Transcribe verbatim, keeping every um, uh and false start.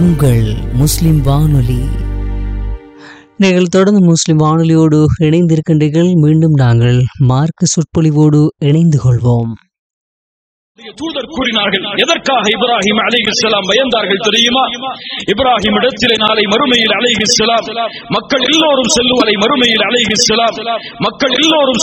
உங்கள் முஸ்லிம் வானொலி. நீங்கள் தொடர்ந்து முஸ்லிம் வானொலியோடு இணைந்திருக்கின்றீர்கள். மீண்டும் நாங்கள் மார்க்க சொற்பொழிவோடு இணைந்து கொள்வோம். தூதர் கூறினார்கள், எதற்காக இப்ராஹிம் அலைஹிஸ்ஸலாம் பயந்தார்கள் தெரியுமா? இப்ராஹிம் இடத்திலே நாளை மறுமையில் அலைஹிஸ்ஸலாம் மக்கள் எல்லோரும் செல்லுவதை மறுமையில் அலைஹிஸ்ஸலாம் மக்கள் எல்லோரும்